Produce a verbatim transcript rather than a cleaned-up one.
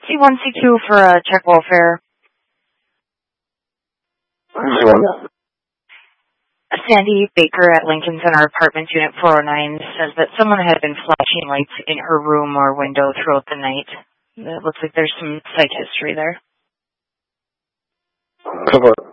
C one, C two for uh, check welfare. Sandy Baker at Lincoln Center Apartments, Unit four oh nine, says that someone had been flashing lights in her room or window throughout the night. It looks like there's some site history there.